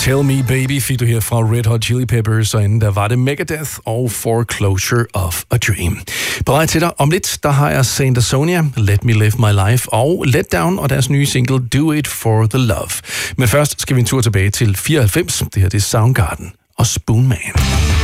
Tell Me Baby fik du her fra Red Hot Chili Peppers, og inden der var det Megadeth og Foreclosure of a Dream. På vej til dig om lidt, der har jeg Saint Asonia, Let Me Live My Life, og Let Down og deres nye single Do It For The Love. Men først skal vi en tur tilbage til 94. Det her det er Soundgarden og Spoon Man.